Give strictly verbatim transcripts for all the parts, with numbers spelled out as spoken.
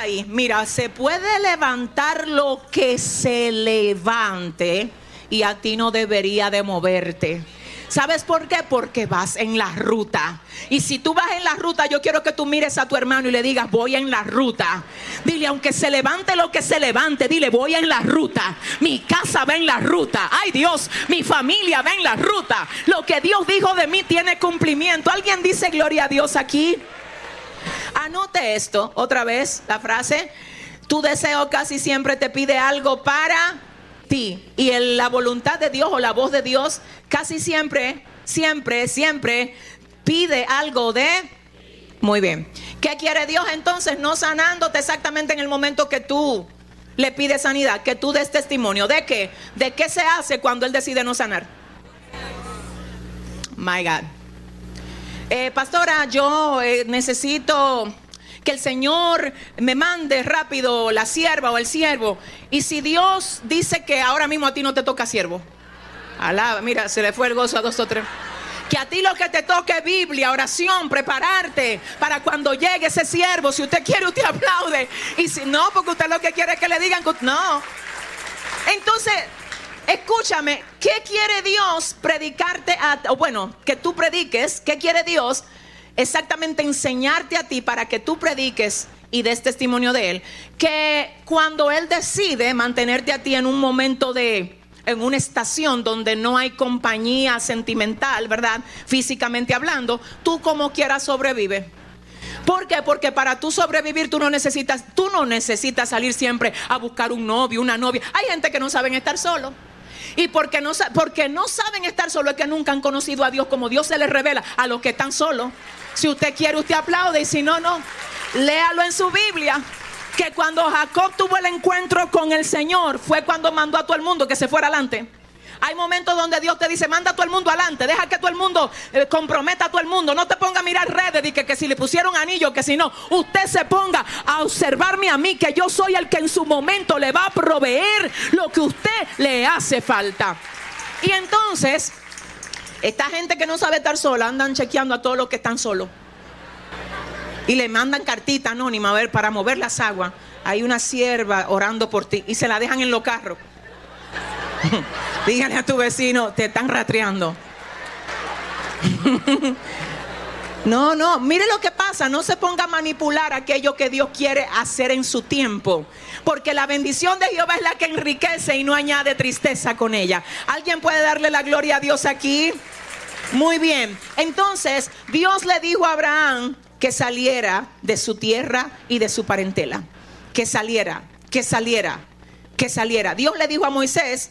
ahí. Mira, se puede levantar lo que se levante y a ti no debería de moverte. ¿Sabes por qué? Porque vas en la ruta. Y si tú vas en la ruta, yo quiero que tú mires a tu hermano y le digas: voy en la ruta. Dile, aunque se levante lo que se levante, dile: voy en la ruta. Mi casa va en la ruta. Ay Dios, mi familia va en la ruta. Lo que Dios dijo de mí tiene cumplimiento. ¿Alguien dice gloria a Dios aquí? Anote esto otra vez, la frase: tu deseo casi siempre te pide algo para ti. Y en la voluntad de Dios o la voz de Dios casi siempre, siempre, siempre pide algo de... Muy bien. ¿Qué quiere Dios entonces? No sanándote exactamente en el momento que tú le pides sanidad, que tú des testimonio. ¿De qué? ¿De qué se hace cuando Él decide no sanar? My God. Eh, pastora, yo eh, necesito que el Señor me mande rápido la sierva o el siervo. Y si Dios dice que ahora mismo a ti no te toca siervo, alaba, mira, se le fue el gozo a dos o tres. Que a ti lo que te toque es Biblia, oración, prepararte para cuando llegue ese siervo. Si usted quiere, usted aplaude. Y si no, porque usted lo que quiere es que le digan que no. Entonces, escúchame, ¿qué quiere Dios predicarte a, o bueno, que tú prediques? ¿Qué quiere Dios? Exactamente enseñarte a ti para que tú prediques y des testimonio de Él. Que cuando Él decide mantenerte a ti en un momento de, en una estación donde no hay compañía sentimental, ¿verdad? Físicamente hablando, tú como quieras sobrevive. ¿Por qué? Porque para tú sobrevivir tú no necesitas, tú no necesitas salir siempre a buscar un novio, una novia. Hay gente que no saben estar solo. Y porque no, porque no saben estar solo es que nunca han conocido a Dios como Dios se les revela a los que están solos. Si usted quiere, usted aplaude, y si no, no. Léalo en su Biblia, que cuando Jacob tuvo el encuentro con el Señor fue cuando mandó a todo el mundo que se fuera adelante. Hay momentos donde Dios te dice: manda a todo el mundo adelante, deja que todo el mundo eh, comprometa a todo el mundo. No te ponga a mirar redes y que, que si le pusieron anillo, que si no. Usted se ponga a observarme a mí, que yo soy el que en su momento le va a proveer lo que usted le hace falta. Y entonces, esta gente que no sabe estar sola andan chequeando a todos los que están solos y le mandan cartita anónima, a ver, para mover las aguas. Hay una sierva orando por ti, y se la dejan en los carros. Dígale a tu vecino: te están rastreando. No, no, mire lo que pasa. No se ponga a manipular aquello que Dios quiere hacer en su tiempo, porque la bendición de Jehová es la que enriquece y no añade tristeza con ella. ¿Alguien puede darle la gloria a Dios aquí? Muy bien. Entonces Dios le dijo a Abraham que saliera de su tierra y de su parentela. Que saliera, que saliera, que saliera. Dios le dijo a Moisés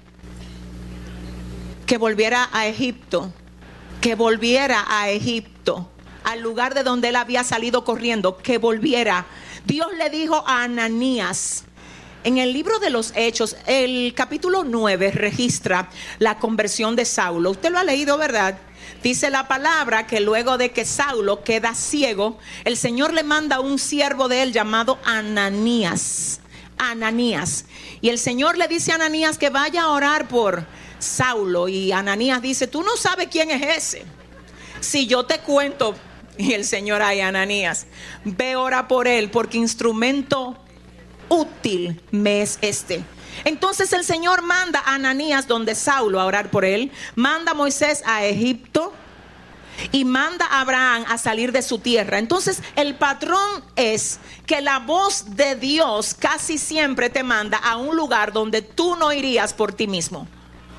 que volviera a Egipto, que volviera a Egipto, al lugar de donde él había salido corriendo, que volviera. Dios le dijo a Ananías, en el libro de los Hechos, el capítulo nueve registra la conversión de Saulo. Usted lo ha leído, ¿verdad? Dice la palabra que luego de que Saulo queda ciego, el Señor le manda a un siervo de él llamado Ananías. Ananías. Y el Señor le dice a Ananías que vaya a orar por Saulo. Y Ananías dice: tú no sabes quién es ese. Si yo te cuento. Y el Señor: ay, Ananías, ve, ora por él, porque instrumento útil me es este. Entonces el Señor manda a Ananías donde Saulo a orar por él, manda a Moisés a Egipto y manda a Abraham a salir de su tierra. Entonces el patrón es que la voz de Dios casi siempre te manda a un lugar donde tú no irías por ti mismo.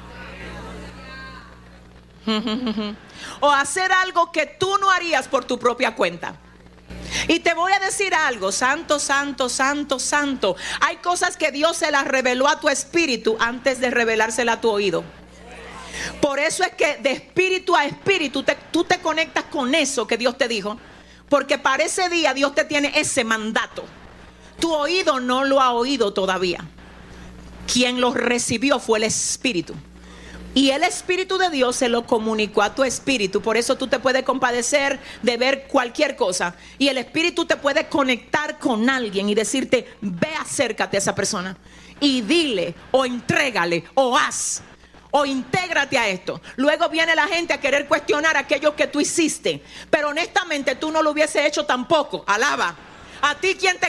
O hacer algo que tú no harías por tu propia cuenta. Y te voy a decir algo: santo, santo, santo, santo. Hay cosas que Dios se las reveló a tu espíritu antes de revelársela a tu oído. Por eso es que de espíritu a espíritu te, tú te conectas con eso que Dios te dijo, porque para ese día Dios te tiene ese mandato. Tu oído no lo ha oído todavía. Quien lo recibió fue el Espíritu. Y el Espíritu de Dios se lo comunicó a tu espíritu. Por eso tú te puedes compadecer de ver cualquier cosa. Y el Espíritu te puede conectar con alguien y decirte: ve, acércate a esa persona y dile, o entrégale, o haz, o intégrate a esto. Luego viene la gente a querer cuestionar aquello que tú hiciste, pero honestamente tú no lo hubiese hecho tampoco. Alaba. A ti, ¿quién te